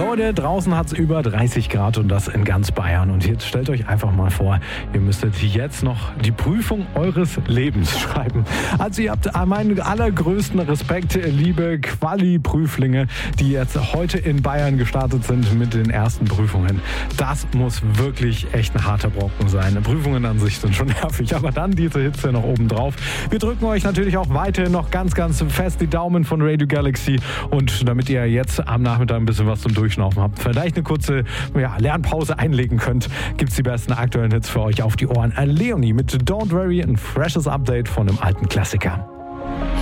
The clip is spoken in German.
Leute, draußen hat es über 30 Grad und das in ganz Bayern. Und jetzt stellt euch einfach mal vor, ihr müsstet jetzt noch die Prüfung eures Lebens schreiben. Also ihr habt meinen allergrößten Respekt, liebe Quali-Prüflinge, die jetzt heute in Bayern gestartet sind mit den ersten Prüfungen. Das muss wirklich echt ein harter Brocken sein. Prüfungen an sich sind schon nervig, aber dann diese Hitze noch oben drauf. Wir drücken euch natürlich auch weiter noch ganz, ganz fest die Daumen von Radio Galaxy. Und damit ihr jetzt am Nachmittag ein bisschen was zum Durchschnaufen habt, vielleicht eine kurze Lernpause einlegen könnt, gibt es die besten aktuellen Hits für euch auf die Ohren. Leonie mit Don't Worry, ein freshes Update von einem alten Klassiker.